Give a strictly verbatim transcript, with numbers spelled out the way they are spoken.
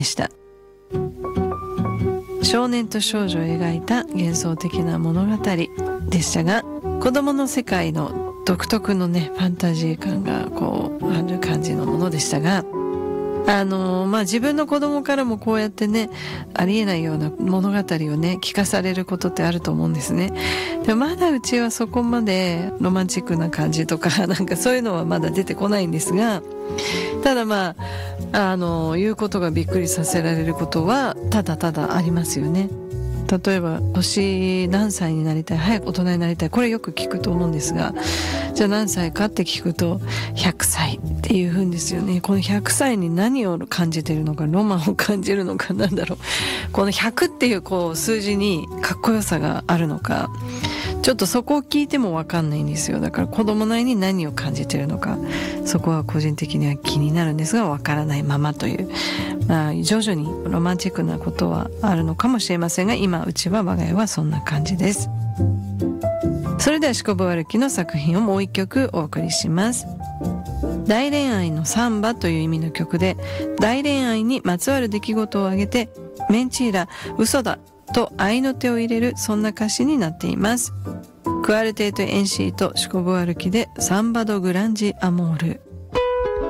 でした。少年と少女を描いた幻想的な物語でしたが、子供の世界の独特のねファンタジー感がこうある感じのものでしたが、あのー、まあ自分の子供からもこうやってねありえないような物語をね聞かされることってあると思うんですね。でもまだうちはそこまでロマンチックな感じとかなんかそういうのはまだ出てこないんですが、ただまああのー、言うことがびっくりさせられることはただただありますよね。例えば年何歳になりたい、早く大人になりたい、これよく聞くと思うんですが、じゃあ何歳かって聞くとひゃくさいっていうんですよね。このひゃくさいに何を感じてるのか、ロマンを感じるのか、なんだろう、このひゃくっていうこう数字にかっこよさがあるのか、ちょっとそこを聞いても分かんないんですよ。だから子供なりに何を感じてるのか、そこは個人的には気になるんですが分からないままという、まあ徐々にロマンチックなことはあるのかもしれませんが、今うちは我が家はそんな感じです。それではしこぶ歩きの作品をもう一曲お送りします。大恋愛のサンバという意味の曲で、大恋愛にまつわる出来事を挙げてメンチーラ嘘だと愛の手を入れる、そんな歌詞になっています。クアルテートエンシーとシコボ歩きでサンバドグランジアモール。